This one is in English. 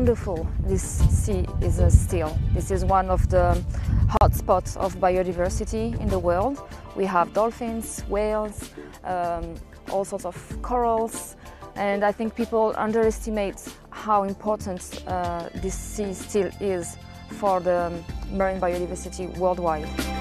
wonderful this sea is still. This is one of the hotspots of biodiversity in the world. We have dolphins, whales, all sorts of corals, and I think people underestimate how important this sea still is for the marine biodiversity worldwide.